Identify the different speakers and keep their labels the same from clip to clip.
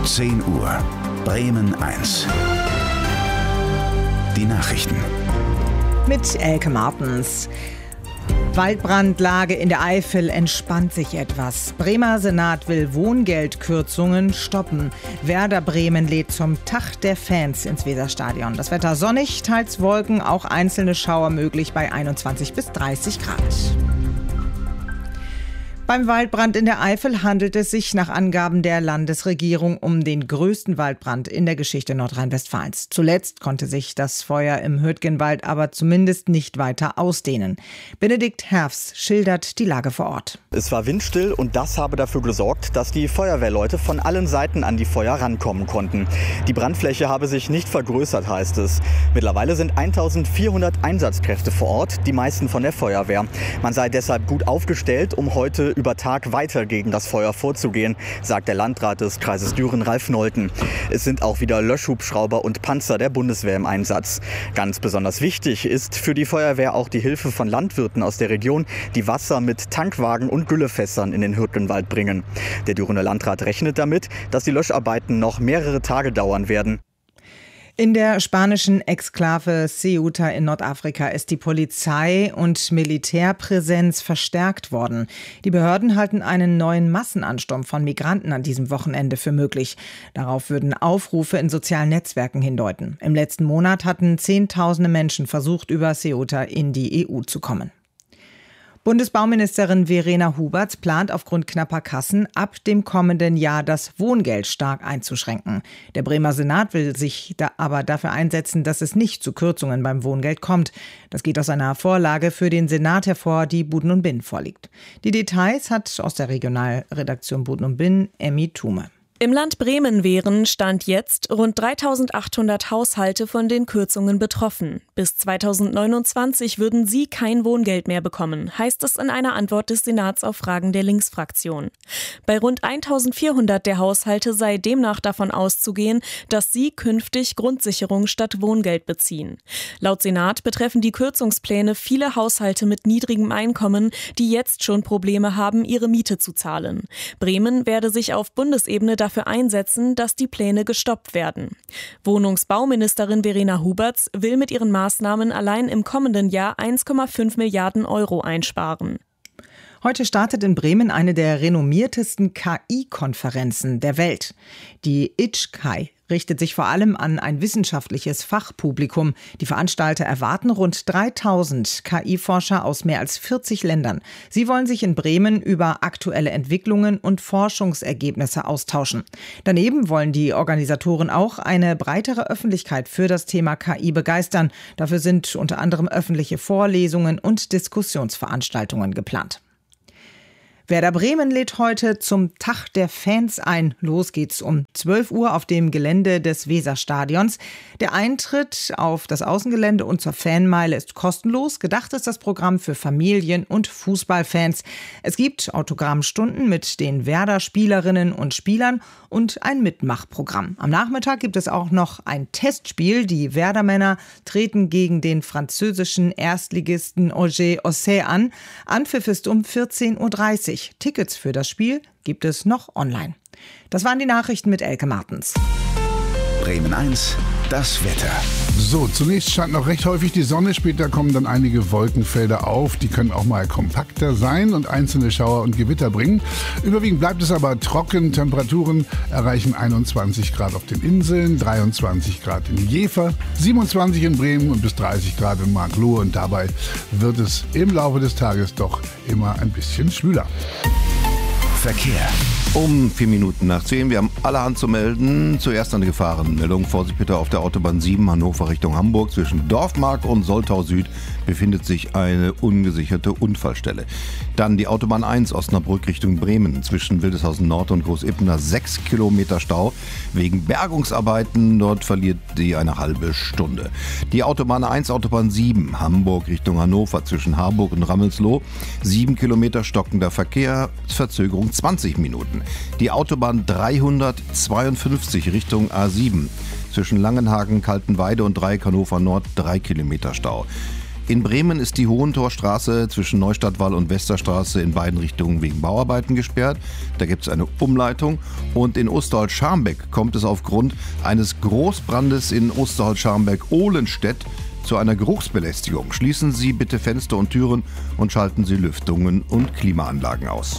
Speaker 1: 10 Uhr. Bremen 1. Die Nachrichten.
Speaker 2: Mit Elke Martens. Waldbrandlage in der Eifel entspannt sich etwas. Bremer Senat will Wohngeldkürzungen stoppen. Werder Bremen lädt zum Tag der Fans ins Weserstadion. Das Wetter sonnig, teils Wolken, auch einzelne Schauer möglich bei 21 bis 30 Grad. Beim Waldbrand in der Eifel handelt es sich nach Angaben der Landesregierung um den größten Waldbrand in der Geschichte Nordrhein-Westfalens. Zuletzt konnte sich das Feuer im Hürtgenwald aber zumindest nicht weiter ausdehnen. Benedikt Herfs schildert die Lage vor Ort.
Speaker 3: Es war windstill und das habe dafür gesorgt, dass die Feuerwehrleute von allen Seiten an die Feuer rankommen konnten. Die Brandfläche habe sich nicht vergrößert, heißt es. Mittlerweile sind 1400 Einsatzkräfte vor Ort, die meisten von der Feuerwehr. Man sei deshalb gut aufgestellt, um heute über Tag weiter gegen das Feuer vorzugehen, sagt der Landrat des Kreises Düren, Ralf Nolten. Es sind auch wieder Löschhubschrauber und Panzer der Bundeswehr im Einsatz. Ganz besonders wichtig ist für die Feuerwehr auch die Hilfe von Landwirten aus der Region, die Wasser mit Tankwagen und Güllefässern in den Hürtgenwald bringen. Der Dürener Landrat rechnet damit, dass die Löscharbeiten noch mehrere Tage dauern werden.
Speaker 2: In der spanischen Exklave Ceuta in Nordafrika ist die Polizei- und Militärpräsenz verstärkt worden. Die Behörden halten einen neuen Massenansturm von Migranten an diesem Wochenende für möglich. Darauf würden Aufrufe in sozialen Netzwerken hindeuten. Im letzten Monat hatten Zehntausende Menschen versucht, über Ceuta in die EU zu kommen. Bundesbauministerin Verena Huberts plant aufgrund knapper Kassen ab dem kommenden Jahr das Wohngeld stark einzuschränken. Der Bremer Senat will sich aber dafür einsetzen, dass es nicht zu Kürzungen beim Wohngeld kommt. Das geht aus einer Vorlage für den Senat hervor, die Buden und Binn vorliegt. Die Details hat aus der Regionalredaktion Buden und Binn Emmy Thume.
Speaker 4: Im Land Bremen wären, Stand jetzt, rund 3.800 Haushalte von den Kürzungen betroffen. Bis 2029 würden sie kein Wohngeld mehr bekommen, heißt es in einer Antwort des Senats auf Fragen der Linksfraktion. Bei rund 1.400 der Haushalte sei demnach davon auszugehen, dass sie künftig Grundsicherung statt Wohngeld beziehen. Laut Senat betreffen die Kürzungspläne viele Haushalte mit niedrigem Einkommen, die jetzt schon Probleme haben, ihre Miete zu zahlen. Bremen werde sich auf Bundesebene dafür einsetzen, dass die Pläne gestoppt werden. Wohnungsbauministerin Verena Huberts will mit ihren Maßnahmen allein im kommenden Jahr 1,5 Milliarden Euro einsparen.
Speaker 2: Heute startet in Bremen eine der renommiertesten KI-Konferenzen der Welt. Die ITCHKI richtet sich vor allem an ein wissenschaftliches Fachpublikum. Die Veranstalter erwarten rund 3000 KI-Forscher aus mehr als 40 Ländern. Sie wollen sich in Bremen über aktuelle Entwicklungen und Forschungsergebnisse austauschen. Daneben wollen die Organisatoren auch eine breitere Öffentlichkeit für das Thema KI begeistern. Dafür sind unter anderem öffentliche Vorlesungen und Diskussionsveranstaltungen geplant. Werder Bremen lädt heute zum Tag der Fans ein. Los geht's um 12 Uhr auf dem Gelände des Weserstadions. Der Eintritt auf das Außengelände und zur Fanmeile ist kostenlos. Gedacht ist das Programm für Familien und Fußballfans. Es gibt Autogrammstunden mit den Werder-Spielerinnen und Spielern und ein Mitmachprogramm. Am Nachmittag gibt es auch noch ein Testspiel. Die Werder-Männer treten gegen den französischen Erstligisten Angers an. Anpfiff ist um 14.30 Uhr. Tickets für das Spiel gibt es noch online. Das waren die Nachrichten mit Elke Martens.
Speaker 1: Bremen 1, das Wetter.
Speaker 5: So, zunächst scheint noch recht häufig die Sonne, später kommen dann einige Wolkenfelder auf, die können auch mal kompakter sein und einzelne Schauer und Gewitter bringen. Überwiegend bleibt es aber trocken, Temperaturen erreichen 21 Grad auf den Inseln, 23 Grad in Jever, 27 in Bremen und bis 30 Grad in Marklohe und dabei wird es im Laufe des Tages doch immer ein bisschen schwüler.
Speaker 1: Verkehr.
Speaker 6: Um 4 Minuten nach 10. Wir haben allerhand zu melden. Zuerst eine Gefahrenmeldung. Vorsicht bitte auf der Autobahn 7 Hannover Richtung Hamburg. Zwischen Dorfmark und Soltau Süd befindet sich eine ungesicherte Unfallstelle. Dann die Autobahn 1 Osnabrück Richtung Bremen. Zwischen Wildeshausen Nord und Großippener 6 Kilometer Stau. Wegen Bergungsarbeiten dort verliert die eine halbe Stunde. Die Autobahn 1 Autobahn 7 Hamburg Richtung Hannover. Zwischen Harburg und Rammelsloh 7 Kilometer stockender Verkehr. Verzögerung 20 Minuten. Die Autobahn 352 Richtung A7. Zwischen Langenhagen, Kaltenweide und Dreieck Hannover Nord 3 Kilometer Stau. In Bremen ist die Hohentorstraße zwischen Neustadtwall und Westerstraße in beiden Richtungen wegen Bauarbeiten gesperrt. Da gibt es eine Umleitung. Und in Osterholz-Scharmbeck kommt es aufgrund eines Großbrandes in Osterholz-Scharmbeck-Ohlenstedt zu einer Geruchsbelästigung. Schließen Sie bitte Fenster und Türen und schalten Sie Lüftungen und Klimaanlagen aus.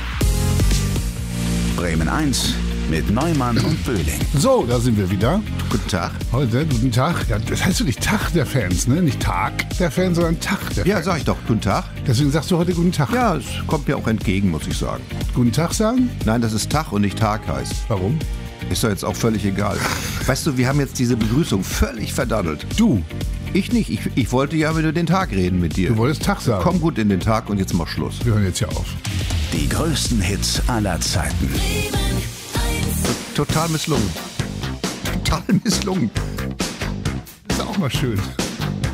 Speaker 1: Bremen 1 mit Neumann und Böhling.
Speaker 5: So, da sind wir wieder.
Speaker 6: Guten Tag.
Speaker 5: Heute, guten Tag. Ja, das heißt wirklich Tag der Fans, ne? Nicht Tag der Fans, sondern Tag der Fans.
Speaker 6: Ja, sag ich doch, guten Tag.
Speaker 5: Deswegen sagst du heute guten Tag.
Speaker 6: Ja, es kommt mir auch entgegen, muss ich sagen.
Speaker 5: Guten Tag sagen?
Speaker 6: Nein, dass es Tag und nicht Tag heißt.
Speaker 5: Warum?
Speaker 6: Ist doch jetzt auch völlig egal. Weißt du, wir haben jetzt diese Begrüßung völlig verdaddelt.
Speaker 5: Du.
Speaker 6: Ich nicht. Ich wollte ja über den Tag reden mit dir.
Speaker 5: Du wolltest Tag sagen.
Speaker 6: Komm gut in den Tag und jetzt mach Schluss.
Speaker 5: Wir hören jetzt hier auf.
Speaker 1: Die größten Hits aller Zeiten.
Speaker 6: Total misslungen. Total misslungen.
Speaker 5: Ist auch mal schön.